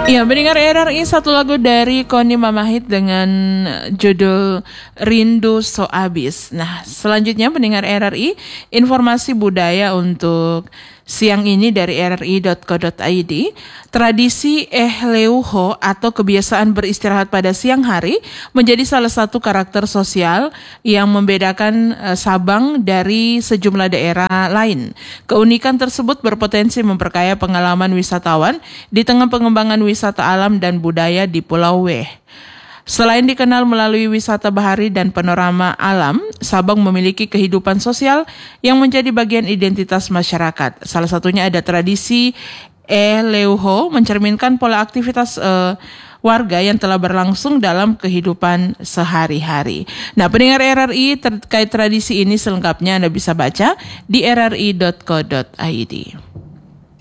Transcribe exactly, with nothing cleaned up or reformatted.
Ya, mendengar R R I satu lagu dari Koni Mamahit dengan judul Rindu So Abis. Nah, selanjutnya mendengar R R I, informasi budaya untuk siang ini dari r r i dot co dot i d. Tradisi ehleuho atau kebiasaan beristirahat pada siang hari menjadi salah satu karakter sosial yang membedakan uh, Sabang dari sejumlah daerah lain. Keunikan tersebut berpotensi memperkaya pengalaman wisatawan di tengah pengembangan wisata alam dan budaya di Pulau Weh. Selain dikenal melalui wisata bahari dan panorama alam, Sabang memiliki kehidupan sosial yang menjadi bagian identitas masyarakat. Salah satunya ada tradisi ehleuho, mencerminkan pola aktivitas uh, warga yang telah berlangsung dalam kehidupan sehari-hari. Nah, pendengar R R I terkait tradisi ini selengkapnya Anda bisa baca di r r i dot co dot i d.